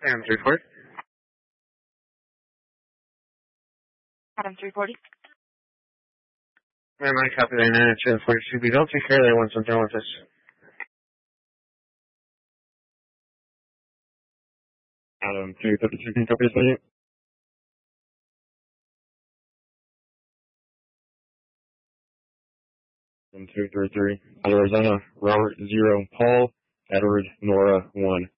Adam 340. Adam 340. Man, I copy that 942B. Don't take care of that once I'm done with this. Adam 352, can you copy a second? Adam 233, Arizona, Robert 0, Paul, Edward, Nora 1.